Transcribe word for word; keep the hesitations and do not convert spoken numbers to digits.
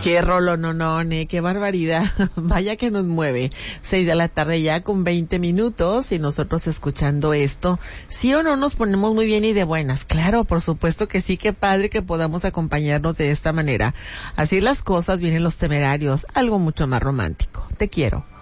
Qué rolo, no, no, ne, qué barbaridad. Vaya que nos mueve. Seis de la tarde ya con veinte minutos y nosotros escuchando esto. ¿Sí o no nos ponemos muy bien y de buenas? Claro, por supuesto que sí, qué padre que podamos acompañarnos de esta manera. Así las cosas, vienen los Temerarios, algo mucho más romántico. Te quiero.